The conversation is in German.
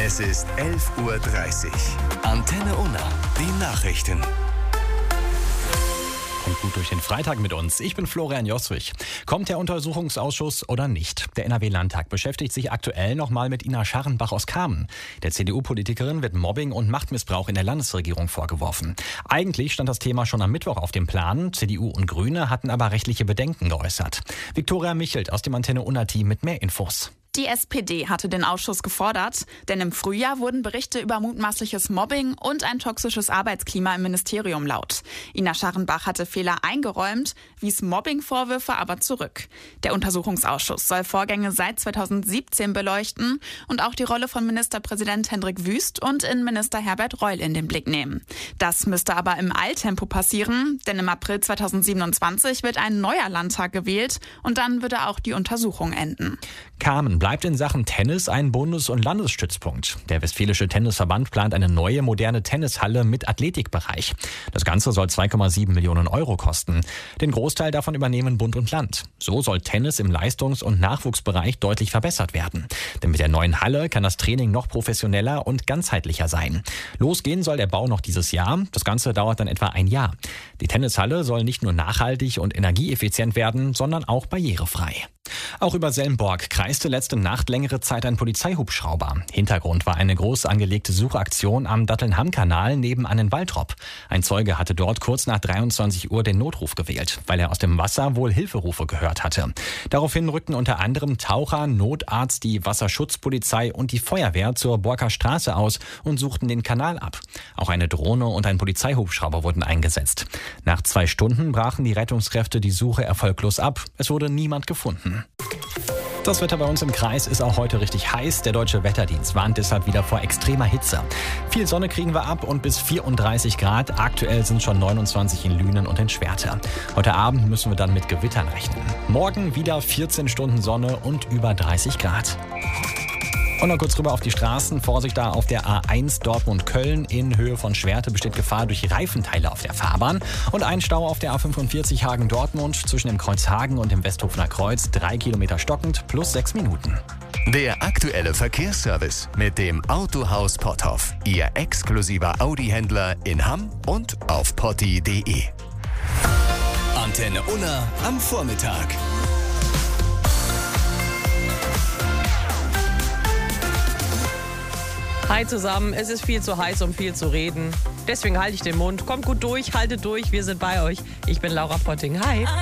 Es ist 11:30 Uhr. Antenne Unna, die Nachrichten. Kommt gut durch den Freitag mit uns. Ich bin Florian Joswig. Kommt der Untersuchungsausschuss oder nicht? Der NRW-Landtag beschäftigt sich aktuell nochmal mit Ina Scharrenbach aus Kamen. Der CDU-Politikerin wird Mobbing und Machtmissbrauch in der Landesregierung vorgeworfen. Eigentlich stand das Thema schon am Mittwoch auf dem Plan. CDU und Grüne hatten aber rechtliche Bedenken geäußert. Viktoria Michelt aus dem Antenne Unna-Team mit mehr Infos. Die SPD hatte den Ausschuss gefordert, denn im Frühjahr wurden Berichte über mutmaßliches Mobbing und ein toxisches Arbeitsklima im Ministerium laut. Ina Scharrenbach hatte Fehler eingeräumt, wies Mobbing-Vorwürfe aber zurück. Der Untersuchungsausschuss soll Vorgänge seit 2017 beleuchten und auch die Rolle von Ministerpräsident Hendrik Wüst und Innenminister Herbert Reul in den Blick nehmen. Das müsste aber im Eiltempo passieren, denn im April 2027 wird ein neuer Landtag gewählt und dann würde auch die Untersuchung enden. Kamen bleibt in Sachen Tennis ein Bundes- und Landesstützpunkt. Der Westfälische Tennisverband plant eine neue, moderne Tennishalle mit Athletikbereich. Das Ganze soll 2,7 Millionen Euro kosten. Den Großteil davon übernehmen Bund und Land. So soll Tennis im Leistungs- und Nachwuchsbereich deutlich verbessert werden. Denn mit der neuen Halle kann das Training noch professioneller und ganzheitlicher sein. Losgehen soll der Bau noch dieses Jahr. Das Ganze dauert dann etwa ein Jahr. Die Tennishalle soll nicht nur nachhaltig und energieeffizient werden, sondern auch barrierefrei. Auch über Selmborg kreiste letzte Nacht längere Zeit ein Polizeihubschrauber. Hintergrund war eine groß angelegte Suchaktion am Dattelnham-Kanal neben einem Waldrop. Ein Zeuge hatte dort kurz nach 23 Uhr den Notruf gewählt, weil er aus dem Wasser wohl Hilferufe gehört hatte. Daraufhin rückten unter anderem Taucher, Notarzt, die Wasserschutzpolizei und die Feuerwehr zur Borker Straße aus und suchten den Kanal ab. Auch eine Drohne und ein Polizeihubschrauber wurden eingesetzt. Nach 2 Stunden brachen die Rettungskräfte die Suche erfolglos ab. Es wurde niemand gefunden. Das Wetter bei uns im Kreis ist auch heute richtig heiß. Der Deutsche Wetterdienst warnt deshalb wieder vor extremer Hitze. Viel Sonne kriegen wir ab und bis 34 Grad. Aktuell sind schon 29 in Lünen und in Schwerte. Heute Abend müssen wir dann mit Gewittern rechnen. Morgen wieder 14 Stunden Sonne und über 30 Grad. Und noch kurz rüber auf die Straßen. Vorsicht da auf der A1 Dortmund-Köln. In Höhe von Schwerte besteht Gefahr durch Reifenteile auf der Fahrbahn. Und ein Stau auf der A45 Hagen-Dortmund zwischen dem Kreuz Hagen und dem Westhofener Kreuz. 3 Kilometer stockend plus 6 Minuten. Der aktuelle Verkehrsservice mit dem Autohaus Potthoff. Ihr exklusiver Audi-Händler in Hamm und auf potti.de. Antenne Unna am Vormittag. Hi zusammen, es ist viel zu heiß, um viel zu reden. Deswegen halte ich den Mund. Kommt gut durch, haltet durch, wir sind bei euch. Ich bin Laura Potting. Hi.